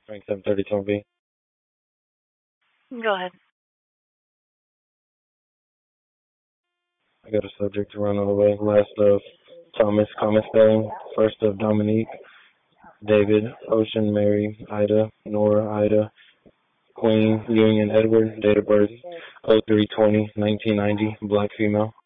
Frank 730 Go ahead. I got a subject to run all the way. Last of Thomas, common spelling. First of Dominique, David, Ocean, Mary, Ida, Nora, Ida, Queen, Union, Edward, date of birth 03/20/1990, black female.